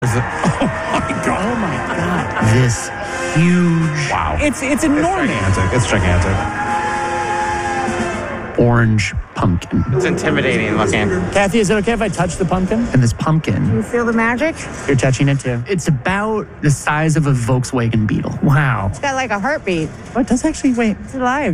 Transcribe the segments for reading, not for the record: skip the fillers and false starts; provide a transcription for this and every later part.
Oh my God. This huge... Wow. It's enormous. It's gigantic. Orange pumpkin. It's intimidating looking. Kathy, is it okay if I touch the pumpkin? And this pumpkin, You feel the magic? You're touching it too. it's about the size of a Volkswagen Beetle. Wow. It's got like a heartbeat. Oh, it does actually, wait. It's alive.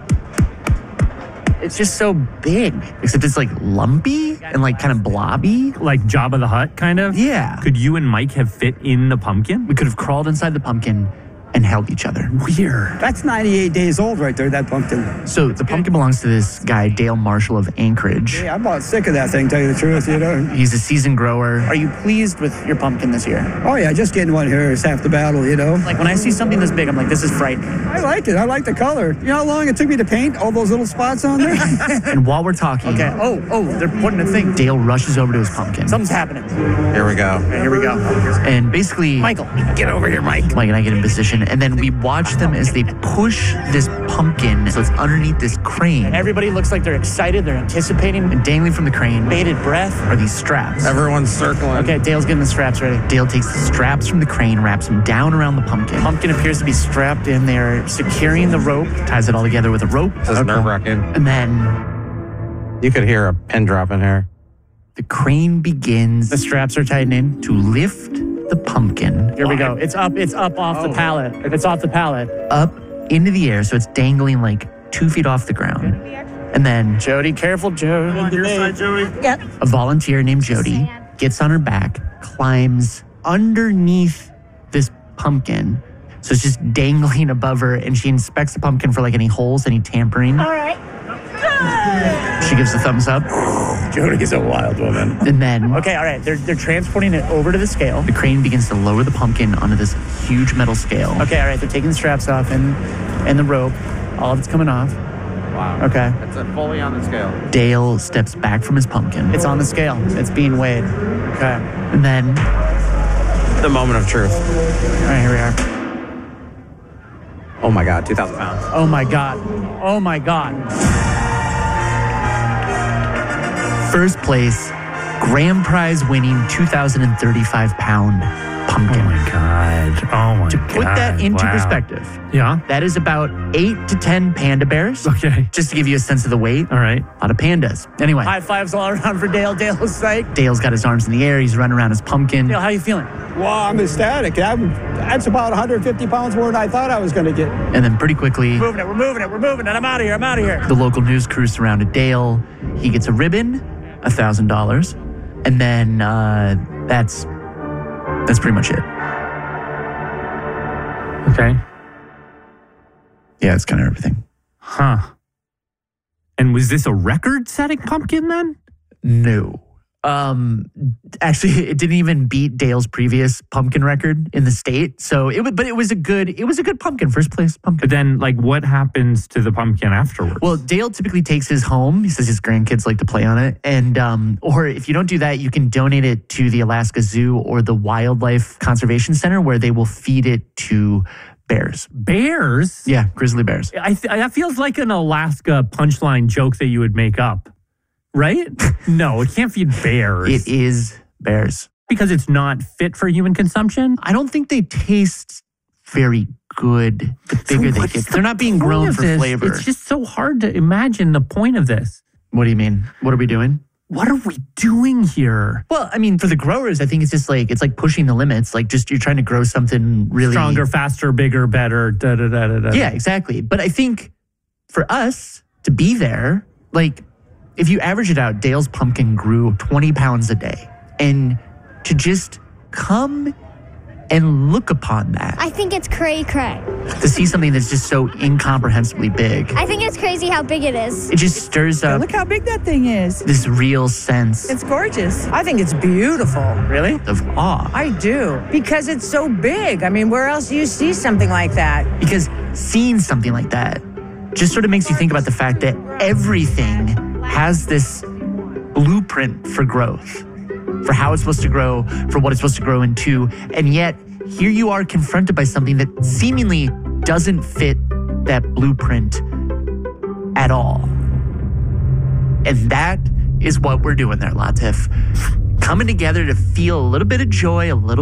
It's just so big, except it's like lumpy and like kind of blobby. Like Jabba the Hutt, kind of? Yeah. Could you and Mike have fit in the pumpkin? We could have crawled inside the pumpkin and held each other. Weird. That's 98 days old right there, that pumpkin. So the pumpkin belongs to this guy, Dale Marshall of Anchorage. Yeah, I'm about sick of that thing, tell you the truth, you know. He's a seasoned grower. Are you pleased with your pumpkin this year? Oh, yeah, just getting one here is half the battle, you know. Like when I see something this big, I'm like, this is frightening. I like it. I like the color. You know how long it took me to paint all those little spots on there? And while we're talking, Okay. Oh, they're putting a thing. Dale rushes over to his pumpkin. Something's happening. Here we go. Okay, here we go. And basically, Michael, get over here, Mike. Mike and I get in position, and then we watch them as they push this pumpkin so it's underneath this crane. Everybody looks like they're excited. They're anticipating. And dangling from the crane Bated breath. are these straps. Everyone's circling. Okay, Dale's getting the straps ready. Dale takes the straps from the crane, wraps them down around the pumpkin, Pumpkin appears to be strapped in there, securing the rope. ties it all together with a rope, This is nerve-wracking. and then You could hear a pin drop in here. the crane begins The straps are tightening. to lift the pumpkin Here we go. It's up off the pallet. It's off the pallet. up into the air, so it's dangling like 2 feet off the ground. And then Jody, careful, Jody. Yep. a volunteer named Jody gets on her back, climbs underneath this pumpkin. So it's just dangling above her, and she inspects the pumpkin for like any holes, any tampering. All right. She gives a thumbs up, Jody's a wild woman. and then Okay, all right. They're transporting it over to the scale. the crane begins to lower the pumpkin onto this huge metal scale. Okay, all right. They're taking the straps off and the rope. All of it's coming off. Wow. Okay. It's fully on the scale. Dale steps back from his pumpkin, It's on the scale. It's being weighed. Okay. and then The moment of truth. All right, here we are. Oh my God, 2,000 pounds. Oh my God. Oh my God. first place, grand prize winning 2,035-pound pumpkin. Oh my God. Oh my To God. put that into Wow. perspective, Yeah. that is about 8 to 10 panda bears. Okay. Just to give you a sense of the weight, All right. a lot of pandas. Anyway, High fives all around for Dale. Dale's psyched. Dale's got his arms in the air. He's running around his pumpkin. Dale, how you feeling? Wow, I'm ecstatic. That's about 150 pounds more than I thought I was going to get. And then pretty quickly, We're moving it. I'm out of here. the local news crew surrounded Dale. He gets a ribbon, $1,000. And then that's pretty much it. Okay. Yeah, that's kind of everything. Huh. And was this a record-setting pumpkin then? No. Actually, it didn't even beat Dale's previous pumpkin record in the state. So it was a good pumpkin, first place pumpkin. But then, like, what happens to the pumpkin afterwards? Well, Dale typically takes his home. He says his grandkids like to play on it. And, or if you don't do that, you can donate it to the Alaska Zoo or the Wildlife Conservation Center, where they will feed it to bears. Bears? Yeah, grizzly bears. That feels like an Alaska punchline joke that you would make up, right? No, it can't feed bears. It is bears. Because it's not fit for human consumption? I don't think they taste very good the bigger they what's get. the They're not being point grown of for this? flavor. It's just so hard to imagine the point of this. What do you mean? What are we doing? What are we doing here? Well, I mean, for the growers, I think it's just like, it's like pushing the limits. Like just, you're trying to grow something really Stronger, faster, bigger, better, da-da-da-da-da. Yeah, exactly. But I think for us to be there, like if you average it out, Dale's pumpkin grew 20 pounds a day. And to just come and look upon that, I think it's cray-cray. to see something that's just so incomprehensibly big, I think it's crazy how big it is. it just stirs up Look how big that thing is. this real sense It's gorgeous. I think it's beautiful. Really? of awe. I do. Because it's so big. I mean, where else do you see something like that? Because seeing something like that just sort of makes you think about the fact that everything has this blueprint for growth, for how it's supposed to grow, for what it's supposed to grow into. And yet, here you are confronted by something that seemingly doesn't fit that blueprint at all. And that is what we're doing there, Latif. coming together to feel a little bit of joy, a little